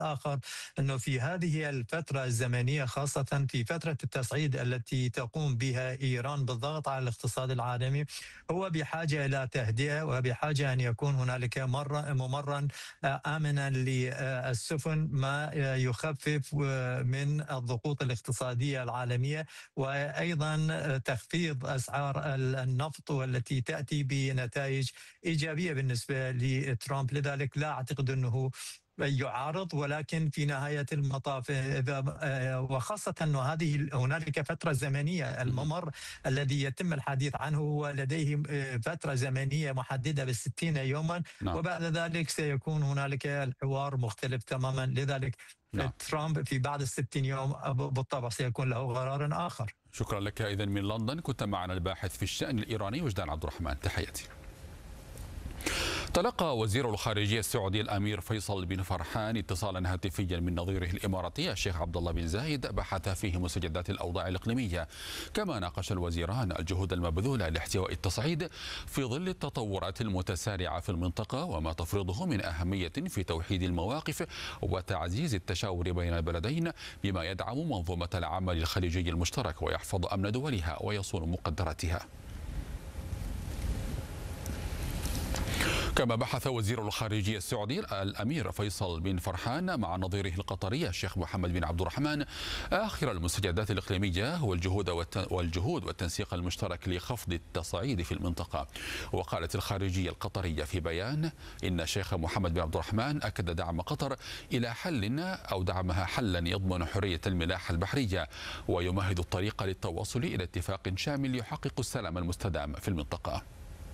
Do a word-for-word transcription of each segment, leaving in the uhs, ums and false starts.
آخر أنه في هذه الفترة الزمنية، خاصة في فترة التصعيد التي تقوم بها إيران بالضغط على الاقتصاد العالمي، هو بحاجة إلى تهدئة وبحاجة أن يكون هنالك مر ممرا آمنا للسفن، ما يخفف من الضغوط الاقتصادية العالمية، وأيضا تخفيض أسعار النفط والتي تأتي بنتائج إيجابية بالنسبة لترامب. لذلك لا أعتقد أنه يعارض، ولكن في نهاية المطاف إذا وخاصة أنه هذه هنالك فترة زمنية، الممر الذي يتم الحديث عنه هو لديه فترة زمنية محددة بستين يوما، نعم. وبعد ذلك سيكون هنالك الحوار مختلف تماما. لذلك نعم. ترامب في بعد الستين يوم بالطبع سيكون له قرار آخر. شكرا لك. إذن من لندن كنت معنا الباحث في الشأن الإيراني وجدان عبد الرحمن، تحياتي. تلقى وزير الخارجية السعودي الأمير فيصل بن فرحان اتصالا هاتفيا من نظيره الإماراتي الشيخ عبد الله بن زايد بحث فيه مستجدات الأوضاع الإقليمية، كما ناقش الوزيران الجهود المبذولة لاحتواء التصعيد في ظل التطورات المتسارعة في المنطقة وما تفرضه من أهمية في توحيد المواقف وتعزيز التشاور بين البلدين، بما يدعم منظومة العمل الخليجي المشترك ويحفظ أمن دولها ويصون مقدراتها. كما بحث وزير الخارجية السعودي الأمير فيصل بن فرحان مع نظيره القطري الشيخ محمد بن عبد الرحمن آخر المستجدات الإقليمية والجهود والجهود والتنسيق المشترك لخفض التصعيد في المنطقة. وقالت الخارجية القطرية في بيان إن الشيخ محمد بن عبد الرحمن أكد دعم قطر إلى حل أو دعمها حلا يضمن حرية الملاحة البحرية ويمهد الطريق للتوصل إلى اتفاق شامل يحقق السلام المستدام في المنطقة.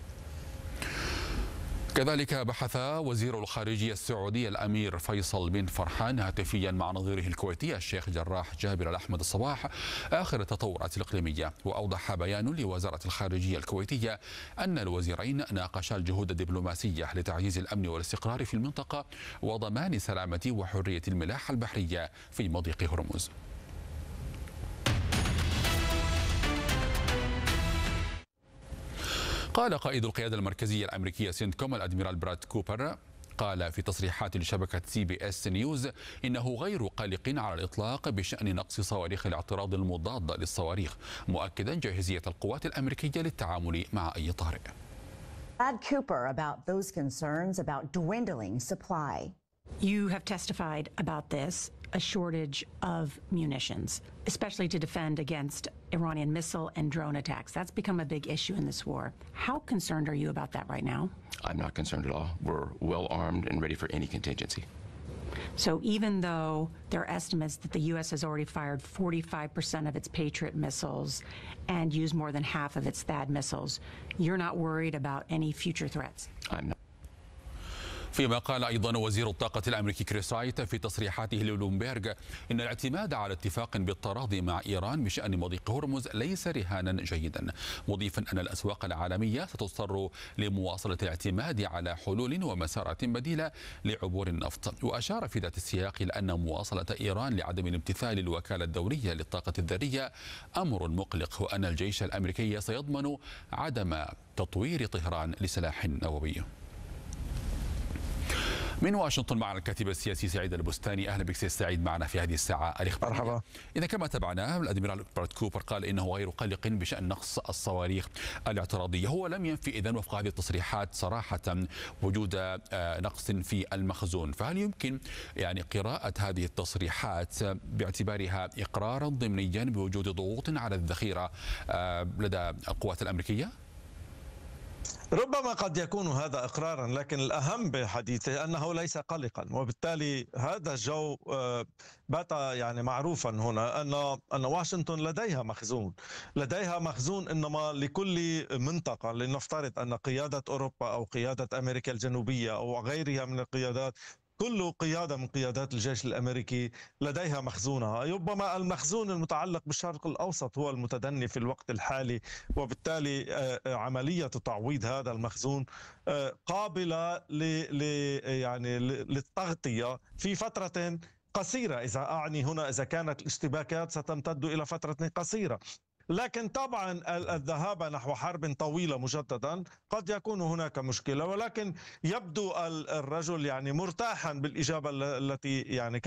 كذلك بحث وزير الخارجية السعودي الأمير فيصل بن فرحان هاتفيا مع نظيره الكويتي الشيخ جراح جابر الأحمد الصباح آخر التطورات الإقليمية. وأوضح بيان لوزارة الخارجية الكويتية أن الوزيرين ناقشا الجهود الدبلوماسية لتعزيز الأمن والاستقرار في المنطقة وضمان سلامة وحرية الملاحة البحرية في مضيق هرمز. قال قائد القيادة المركزية الأمريكية سنتكوم الأدميرال براد كوبر قال في تصريحات لشبكة سي بي اس نيوز إنه غير قلق على الإطلاق بشأن نقص صواريخ الاعتراض المضادة للصواريخ، مؤكدا جاهزية القوات الأمريكية للتعامل مع أي طارئ. Brad Cooper about those concerns about dwindling supply. You have testified about this, a shortage of munitions, especially to defend against Iranian missile and drone attacks. That's become a big issue in this war. How concerned are you about that right now? I'm not concerned at all. We're well armed and ready for any contingency. So even though there are estimates that the U S has already fired forty-five percent of its Patriot missiles and used more than half of its THAAD missiles, you're not worried about any future threats? I'm not. فيما قال أيضا وزير الطاقة الأمريكي كريس رايت في تصريحاته لبلومبيرغ إن الاعتماد على اتفاق بالتراضي مع إيران بشأن مضيق هرمز ليس رهانا جيدا، مضيفا أن الأسواق العالمية ستضطر لمواصلة الاعتماد على حلول ومسارات بديلة لعبور النفط. وأشار في ذات السياق إلى أن مواصلة إيران لعدم الامتثال للوكالة الدولية للطاقة الذرية أمر مقلق، وأن الجيش الأمريكي سيضمن عدم تطوير طهران لسلاح نووي. من واشنطن معنا الكاتب السياسي سعيد البستاني. اهلا بك سيد سعيد معنا في هذه الساعه الاخباريه. مرحبا. اذا كما تابعناه الادميرال براد كوبر قال انه غير قلق بشان نقص الصواريخ الاعتراضيه، هو لم ينفي اذا وفق هذه التصريحات صراحه وجود نقص في المخزون، فهل يمكن يعني قراءه هذه التصريحات باعتبارها اقرارا ضمنيا بوجود ضغوط على الذخيره لدى القوات الامريكيه؟ ربما قد يكون هذا إقرارا، لكن الأهم بحديثه أنه ليس قلقا، وبالتالي هذا الجو بات يعني معروفا هنا أن أن واشنطن لديها مخزون، لديها مخزون إنما لكل منطقة. لنفترض أن قيادة أوروبا أو قيادة أمريكا الجنوبية أو غيرها من القيادات، كل قيادة من قيادات الجيش الأمريكي لديها مخزونها. ربما المخزون المتعلق بالشرق الأوسط هو المتدني في الوقت الحالي، وبالتالي عملية تعويض هذا المخزون قابلة ل يعني للتغطية في فترة قصيرة. إذا أعني هنا إذا كانت الاشتباكات ستمتد إلى فترة قصيرة، لكن طبعا الذهاب نحو حرب طويلة مجددا قد يكون هناك مشكلة، ولكن يبدو الرجل يعني مرتاحا بالإجابة التي يعني